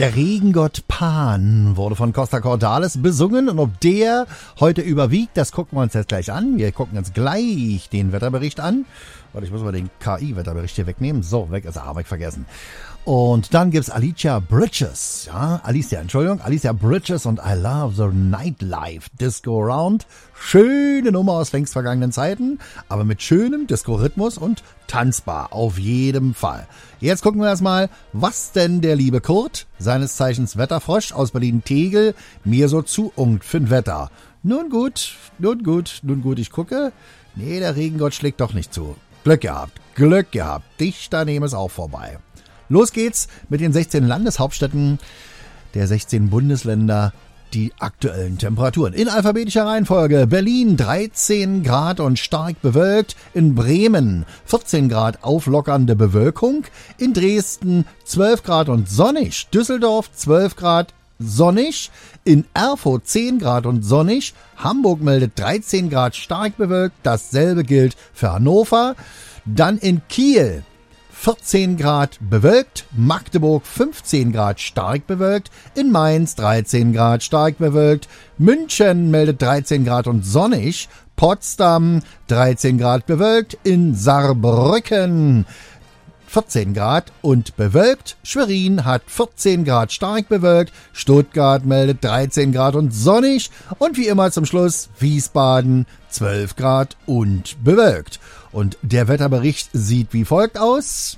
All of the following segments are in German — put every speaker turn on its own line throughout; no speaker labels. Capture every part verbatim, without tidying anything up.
Der Regengott Pan wurde von Costa Cordalis besungen und ob der heute überwiegt, das gucken wir uns jetzt gleich an. Wir gucken uns gleich den Wetterbericht an. Warte, ich muss mal den K I-Wetterbericht hier wegnehmen. So, weg ist er, habe ich vergessen. Und dann gibt's Alicia Bridges, ja, Alicia, Entschuldigung, Alicia Bridges und I Love the Nightlife Disco Round. Schöne Nummer aus längst vergangenen Zeiten, aber mit schönem Disco-Rhythmus und tanzbar, auf jeden Fall. Jetzt gucken wir erstmal, was denn der liebe Kurt, seines Zeichens Wetterfrosch aus Berlin-Tegel, mir so zuungt für'n Wetter. Nun gut, nun gut, nun gut, ich gucke. Nee, der Regengott schlägt doch nicht zu. Glück gehabt, Glück gehabt, dicht daneben ist auch vorbei. Los geht's mit den sechzehn Landeshauptstädten der sechzehn Bundesländer, die aktuellen Temperaturen. In alphabetischer Reihenfolge: Berlin dreizehn Grad und stark bewölkt, in Bremen vierzehn Grad auflockernde Bewölkung, in Dresden zwölf Grad und sonnig, Düsseldorf zwölf Grad sonnig, in Erfurt zehn Grad und sonnig, Hamburg meldet dreizehn Grad stark bewölkt, dasselbe gilt für Hannover, dann in Kiel vierzehn Grad bewölkt, Magdeburg fünfzehn Grad stark bewölkt, in Mainz dreizehn Grad stark bewölkt, München meldet dreizehn Grad und sonnig, Potsdam dreizehn Grad bewölkt, in Saarbrücken vierzehn Grad und bewölkt, Schwerin hat vierzehn Grad stark bewölkt, Stuttgart meldet dreizehn Grad und sonnig und wie immer zum Schluss Wiesbaden zwölf Grad und bewölkt. Und der Wetterbericht sieht wie folgt aus.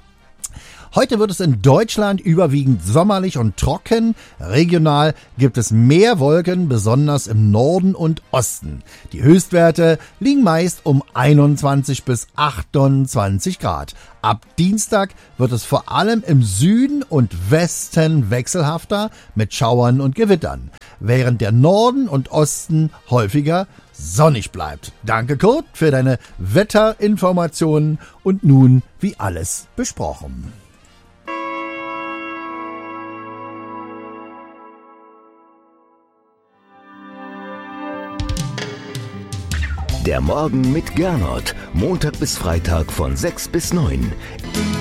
Heute wird es in Deutschland überwiegend sommerlich und trocken. Regional gibt es mehr Wolken, besonders im Norden und Osten. Die Höchstwerte liegen meist um einundzwanzig bis achtundzwanzig Grad. Ab Dienstag wird es vor allem im Süden und Westen wechselhafter mit Schauern und Gewittern, während der Norden und Osten häufiger sonnig bleibt. Danke Kurt für deine Wetterinformationen und nun wie alles besprochen.
Der Morgen mit Gernot, Montag bis Freitag von sechs bis neun.